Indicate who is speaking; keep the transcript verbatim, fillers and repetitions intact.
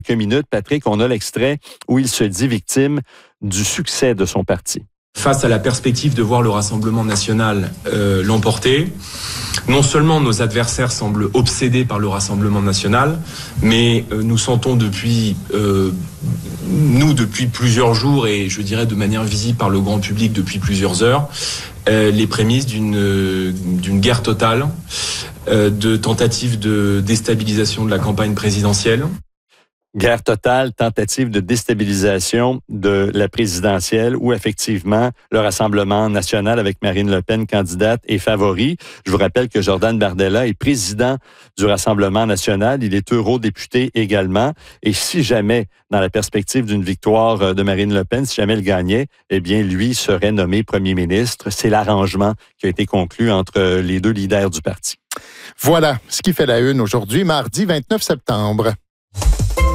Speaker 1: quelques minutes, Patrick, on a l'extrait où il se dit victime du succès de son parti.
Speaker 2: Face à la perspective de voir le Rassemblement national euh, l'emporter, non seulement nos adversaires semblent obsédés par le Rassemblement national, mais euh, nous sentons depuis, euh, nous depuis plusieurs jours et je dirais de manière visible par le grand public depuis plusieurs heures, euh, les prémices d'une, euh, d'une guerre totale, euh, de tentatives de déstabilisation de la campagne présidentielle.
Speaker 1: Guerre totale, tentative de déstabilisation de la présidentielle où effectivement le Rassemblement national avec Marine Le Pen, candidate, est favori. Je vous rappelle que Jordan Bardella est président du Rassemblement national. Il est eurodéputé également. Et si jamais, dans la perspective d'une victoire de Marine Le Pen, si jamais elle gagnait, eh bien, lui serait nommé premier ministre. C'est l'arrangement qui a été conclu entre les deux leaders du parti.
Speaker 3: Voilà ce qui fait la une aujourd'hui, mardi vingt-neuf septembre.